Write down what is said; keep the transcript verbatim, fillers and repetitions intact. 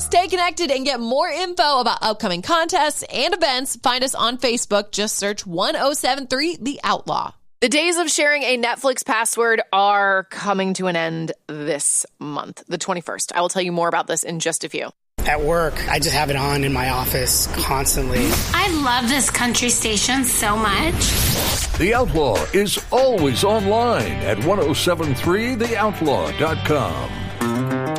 Stay connected and get more info about upcoming contests and events. Find us on Facebook. Just search one oh seven three The Outlaw. The days of sharing a Netflix password are coming to an end this month, the twenty-first. I will tell you more about this in just a few. At work, I just have it on in my office constantly. I love this country station so much. The Outlaw is always online at ten seventy-three the outlaw dot com.